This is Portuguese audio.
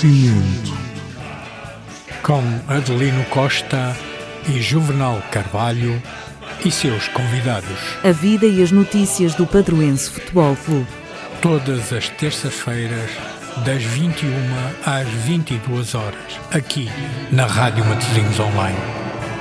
Acontecimento. Com Adelino Costa e Juvenal Carvalho e seus convidados. A vida e as notícias do Padroense Futebol Clube. Todas as terças-feiras, das 21 às 22 horas, aqui na Rádio Matosinhos Online.